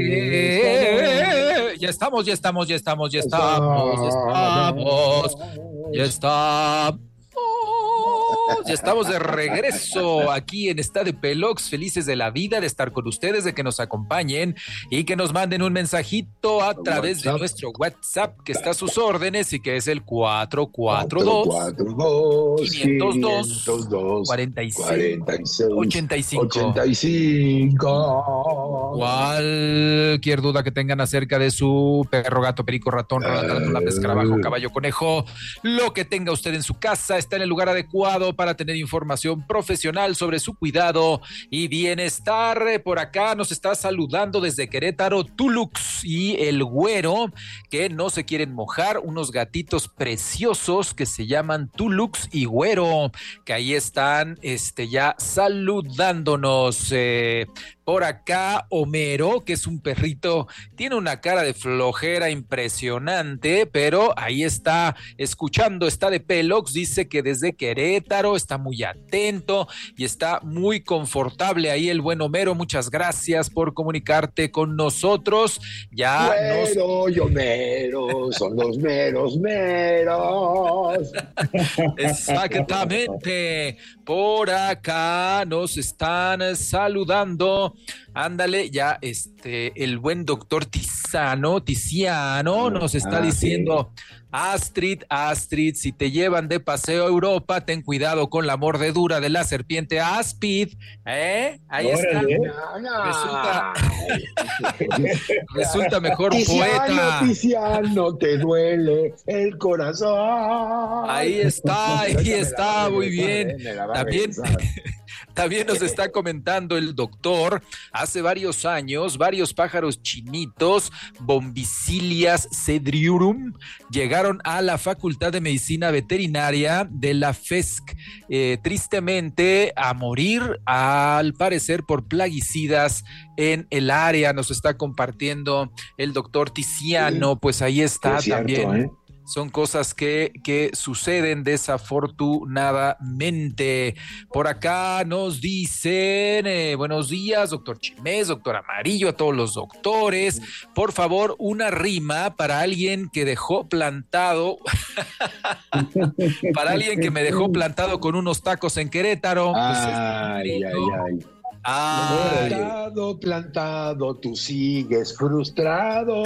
Ya estamos. Ya estamos de regreso aquí en Estadio Pelox, felices de la vida de estar con ustedes, de que nos acompañen y que nos manden un mensajito a través de nuestro WhatsApp que está a sus órdenes y que es el 442-502-46-85. Cualquier duda que tengan acerca de su perro, gato, perico, ratón, tarántula, escarabajo, caballo, conejo, lo que tenga usted en su casa está en el lugar adecuado para tener información profesional sobre su cuidado y bienestar. Por acá nos está saludando desde Querétaro Tulux y el Güero, que no se quieren mojar, unos gatitos preciosos que se llaman Tulux y Güero, que ahí están ya saludándonos. Por acá Homero, que es un perrito, tiene una cara de flojera impresionante, pero ahí está escuchando, está de Pelox, dice que desde Querétaro está muy atento y está muy confortable ahí el buen Homero. Muchas gracias por comunicarte con nosotros. Güero y Homero son los meros. Exactamente. Por acá nos están saludando. Ándale, ya el buen doctor Tiziano nos está diciendo: Astrid, si te llevan de paseo a Europa, ten cuidado con la mordedura de la serpiente áspid, ahí está. Resulta mejor poeta. Tiziano, te duele el corazón. Ahí está, muy bien. También nos está comentando el doctor, hace varios años, varios pájaros chinitos, Bombicilias cedriurum, llegaron a la Facultad de Medicina Veterinaria de la FESC, tristemente a morir, al parecer por plaguicidas en el área. Nos está compartiendo el doctor Tiziano, pues ahí está también. Son cosas que suceden desafortunadamente. Por acá nos dicen, buenos días, doctor Chimés, doctor Amarillo, a todos los doctores. Por favor, una rima para alguien que dejó plantado, para alguien que me dejó plantado con unos tacos en Querétaro. Plantado, tú sigues frustrado.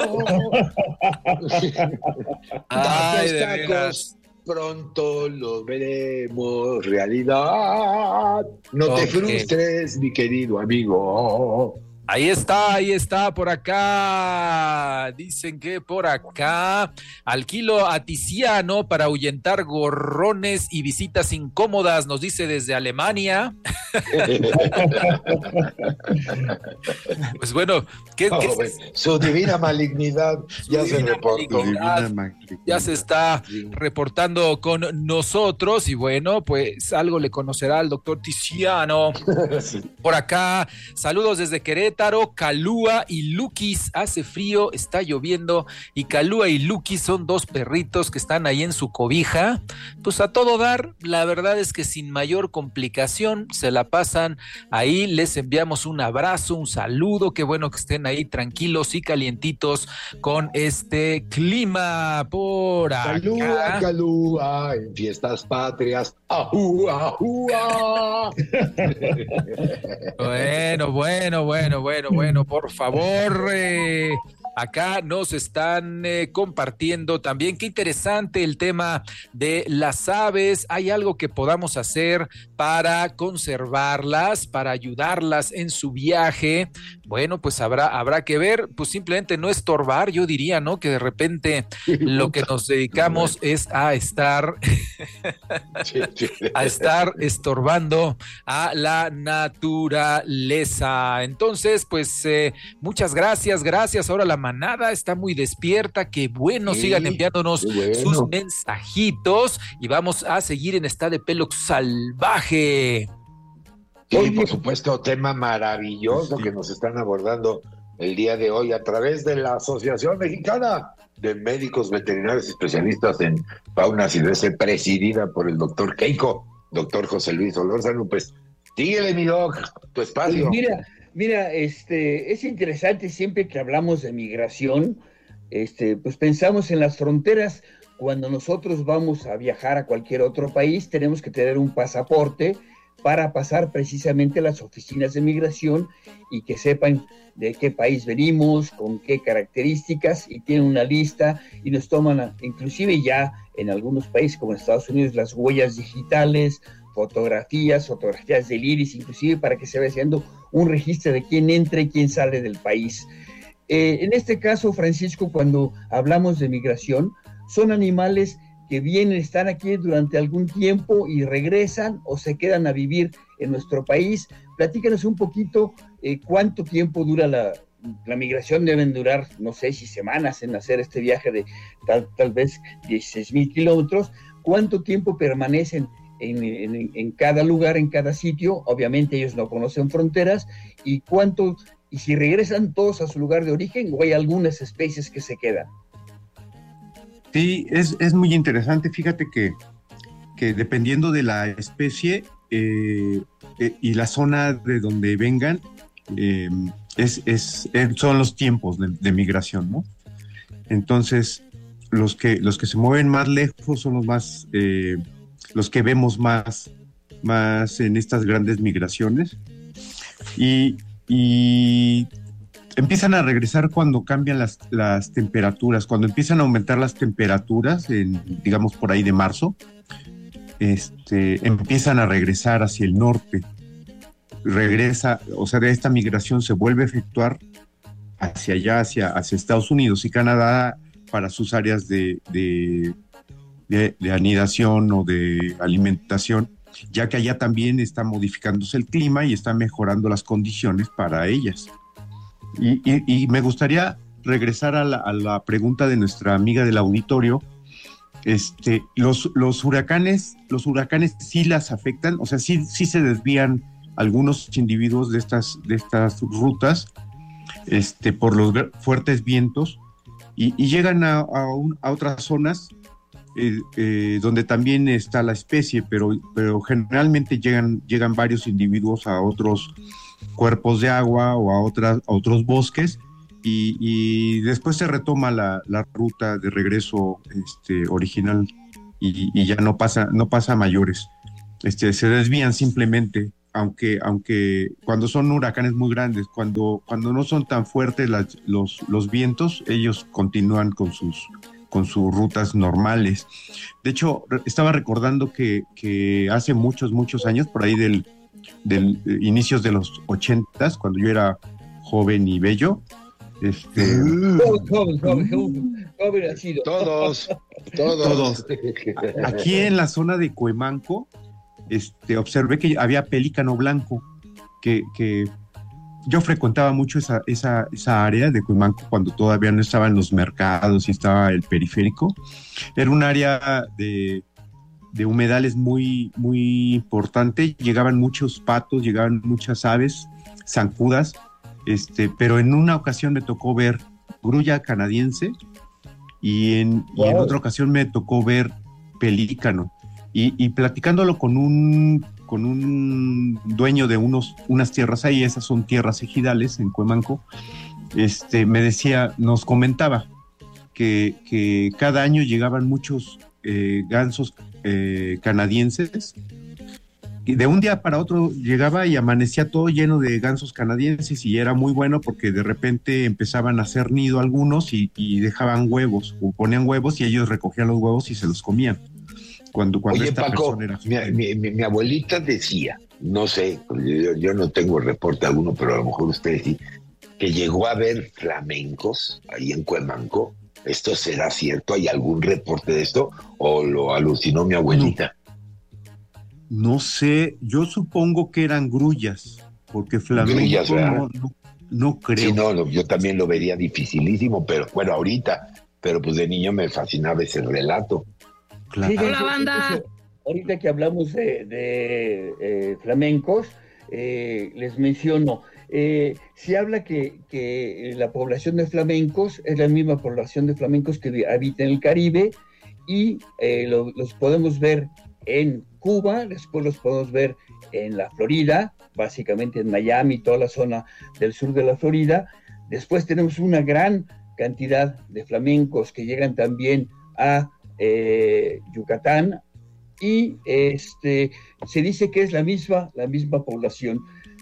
Tacos, pronto lo veremos realidad. No te frustres, mi querido amigo. Ahí está, por acá. Dicen que por acá alquilo a Tiziano para ahuyentar gorrones y visitas incómodas, nos dice desde Alemania. Pues bueno, su divina malignidad ya se reportó. Ya se está reportando con nosotros y bueno, pues algo le conocerá al doctor Tiziano. Por acá, saludos desde Querétaro. Calúa y Lukis, hace frío, está lloviendo y Calúa y Lukis son dos perritos que están ahí en su cobija, pues a todo dar. La verdad es que sin mayor complicación se la pasan ahí. Les enviamos un abrazo, un saludo, qué bueno que estén ahí tranquilos y calientitos con este clima. Por acá Calúa, en fiestas patrias. ¡Ajú, ajú, ah! Bueno, por favor, acá nos están compartiendo también. Qué interesante el tema de las aves. ¿Hay algo que podamos hacer para conservarlas, para ayudarlas en su viaje? Bueno, pues habrá que ver, pues simplemente no estorbar, yo diría, ¿no? Que de repente lo que nos dedicamos es a estar estorbando a la naturaleza. Entonces, pues muchas gracias. Ahora la manada está muy despierta, qué bueno, sigan enviándonos sus mensajitos y vamos a seguir en Estadio Pelox salvaje. Sí, por supuesto, tema maravilloso que nos están abordando el día de hoy a través de la Asociación Mexicana de Médicos Veterinarios Especialistas en Fauna Silvestre, presidida por el doctor Keiko, doctor José Luis Solórzano. Pues síguele, mi doc, tu espacio. Pues mira, Mira, es interesante siempre que hablamos de migración, pues pensamos en las fronteras. Cuando nosotros vamos a viajar a cualquier otro país, tenemos que tener un pasaporte para pasar precisamente a las oficinas de migración y que sepan de qué país venimos, con qué características, y tienen una lista y nos toman, inclusive ya en algunos países como en Estados Unidos, las huellas digitales, fotografías del iris, inclusive para que se vaya haciendo un registro de quién entra y quién sale del país. En este caso, Francisco, cuando hablamos de migración, son animales que vienen, están aquí durante algún tiempo y regresan o se quedan a vivir en nuestro país. Platícanos un poquito cuánto tiempo dura la migración. Deben durar, no sé si semanas en hacer este viaje de tal vez 16,000 kilómetros. ¿Cuánto tiempo permanecen en cada lugar, en cada sitio? Obviamente ellos no conocen fronteras. Y si regresan todos a su lugar de origen o hay algunas especies que se quedan. Sí, es muy interesante. Fíjate que dependiendo de la especie y la zona de donde vengan, son los tiempos de migración, ¿no? Entonces, los que se mueven más lejos son los que vemos más en estas grandes migraciones. Y empiezan a regresar cuando cambian las temperaturas, cuando empiezan a aumentar las temperaturas, digamos por ahí de marzo, empiezan a regresar hacia el norte. O sea, de esta migración se vuelve a efectuar hacia allá, hacia Estados Unidos y Canadá para sus áreas de anidación o de alimentación, ya que allá también está modificándose el clima y está mejorando las condiciones para ellas. Y me gustaría regresar a la pregunta de nuestra amiga del auditorio. Los huracanes sí las afectan, o sea, sí se desvían algunos individuos de estas rutas por los fuertes vientos y llegan a otras zonas donde también está la especie, pero generalmente llegan varios individuos a otros cuerpos de agua o a otros bosques y después se retoma la ruta de regreso original y ya no pasa a mayores. Se desvían simplemente, aunque cuando son huracanes muy grandes, cuando no son tan fuertes los vientos, ellos continúan con sus rutas normales. De hecho, estaba recordando que hace muchos años, por ahí del inicios de los 80s, cuando yo era joven y bello, joven ha sido. Todos. Aquí en la zona de Cuemanco, observé que había pelícano blanco, que yo frecuentaba mucho esa área de Cuemanco cuando todavía no estaban los mercados y estaba el periférico. Era un área de humedales muy, muy importante. Llegaban muchos patos, llegaban muchas aves, zancudas, pero en una ocasión me tocó ver grulla canadiense y en otra ocasión me tocó ver pelícano. Y platicándolo con un dueño de unas tierras ahí, esas son tierras ejidales en Cuemanco, nos comentaba que cada año llegaban muchos gansos canadienses, y de un día para otro llegaba y amanecía todo lleno de gansos canadienses y era muy bueno porque de repente empezaban a hacer nido algunos y dejaban huevos o ponían huevos y ellos recogían los huevos y se los comían. Cuando Oye, esta Paco, persona era mi abuelita decía, no sé, yo no tengo reporte alguno, pero a lo mejor ustedes sí, que llegó a ver flamencos ahí en Cuemanco. ¿Esto será cierto? ¿Hay algún reporte de esto? ¿O lo alucinó mi abuelita? No sé, yo supongo que eran grullas, porque flamenco no creo. Sí, no, yo también lo vería dificilísimo, pero bueno, ahorita, pero pues de niño me fascinaba ese relato. Claro. Sí, ¡Hola, banda! Ahorita que hablamos de flamencos, les menciono, se habla que la población de flamencos es la misma población de flamencos que habita en el Caribe y los podemos ver en Cuba, después los podemos ver en la Florida, básicamente en Miami, toda la zona del sur de la Florida. Después tenemos una gran cantidad de flamencos que llegan también a Yucatán, y se dice que es la misma población.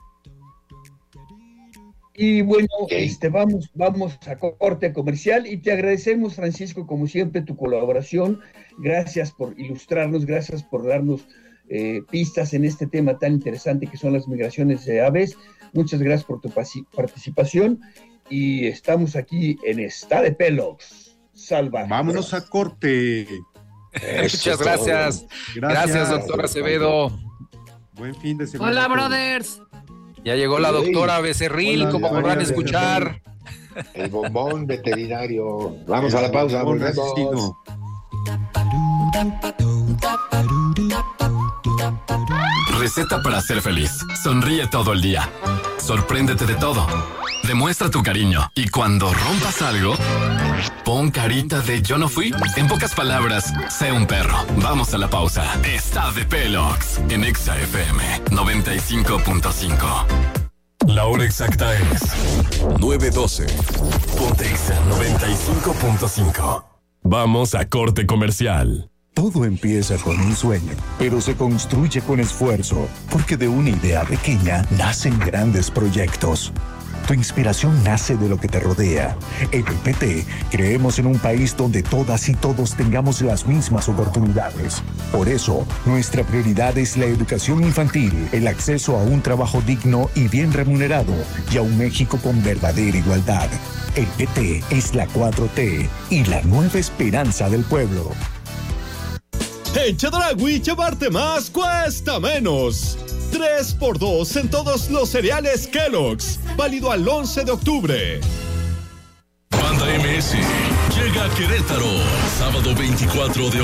Y bueno, vamos a corte comercial, y te agradecemos, Francisco, como siempre, tu colaboración. Gracias por ilustrarnos, gracias por darnos pistas en este tema tan interesante que son las migraciones de aves. Muchas gracias por tu participación, y estamos aquí en Está de Pelos. Salva. Vámonos a corte. Muchas gracias. Gracias, doctor Acevedo. Buen fin de semana. Hola, brothers. Ya llegó la doctora Becerril, como podrán escuchar. El bombón veterinario. Vamos a la pausa. Volvemos. Receta para ser feliz. Sonríe todo el día. Sorpréndete de todo. Demuestra tu cariño. Y cuando rompas algo, pon carita de yo no fui. En pocas palabras, sé un perro. Vamos a la pausa. Está de Pelox en Exa FM 95.5. La hora exacta es 9:12. Ponte Exa 95.5. Vamos a corte comercial. Todo empieza con un sueño, pero se construye con esfuerzo, porque de una idea pequeña nacen grandes proyectos. Tu inspiración nace de lo que te rodea. En el PT creemos en un país donde todas y todos tengamos las mismas oportunidades. Por eso, nuestra prioridad es la educación infantil, el acceso a un trabajo digno y bien remunerado, y a un México con verdadera igualdad. El PT es la 4T y la nueva esperanza del pueblo. En Chedraui, llevarte más cuesta menos. 3x2 en todos los cereales Kellogg's. Válido al 11 de octubre. Banda MS llega a Querétaro, sábado 24 de